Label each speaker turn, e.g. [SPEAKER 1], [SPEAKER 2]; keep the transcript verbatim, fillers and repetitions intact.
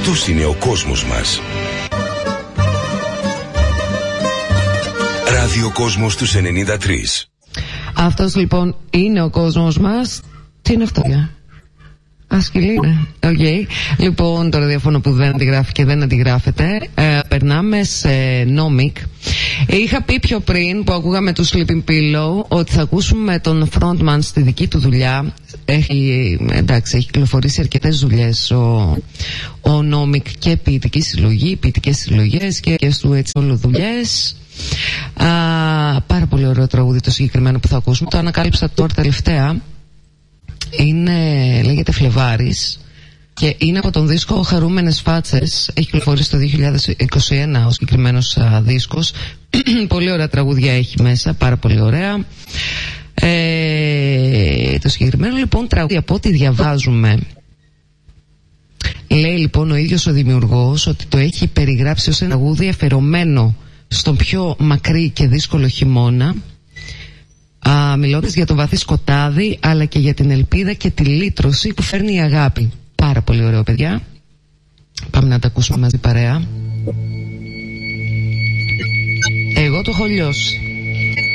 [SPEAKER 1] Αυτός είναι ο κόσμος μας. Ραδιοκόσμος τους ενενήντα τρία.
[SPEAKER 2] Αυτός λοιπόν είναι ο κόσμος μας. Τι είναι αυτό, για? Ασκυλή είναι. Οκ. Okay. Λοιπόν, το ραδιόφωνο που δεν αντιγράφει και δεν αντιγράφεται. Ε, περνάμε σε Nomic. Είχα πει πιο πριν που ακούγαμε του Sleeping Pillow ότι θα ακούσουμε τον frontman στη δική του δουλειά. Έχει, εντάξει, έχει κυκλοφορήσει αρκετές δουλειές ο, ο Nomic και ποιητική συλλογή, ποιητικές συλλογές και, και του έτσι όλο δουλειές. Α, πάρα πολύ ωραίο τραγούδι το συγκεκριμένο που θα ακούσουμε. Το ανακάλυψα τώρα τελευταία. Είναι, λέγεται Φλεβάρης και είναι από τον δίσκο Χαρούμενες Φάτσες. Έχει κυκλοφορήσει το δύο χιλιάδες είκοσι ένα ο συγκεκριμένος α, δίσκος. Πολύ ωραία τραγούδια έχει μέσα, πάρα πολύ ωραία. Ε, το συγκεκριμένο λοιπόν τραγούδι, από ό,τι διαβάζουμε, λέει λοιπόν ο ίδιος ο δημιουργός ότι το έχει περιγράψει ως ένα τραγούδι αφιερωμένο στον πιο μακρύ και δύσκολο χειμώνα, α, μιλώντας για το βαθύ σκοτάδι αλλά και για την ελπίδα και τη λύτρωση που φέρνει η αγάπη. Πάρα πολύ ωραίο, παιδιά. Πάμε να τα ακούσουμε μαζί παρέα. Εγώ το έχω λιώσει.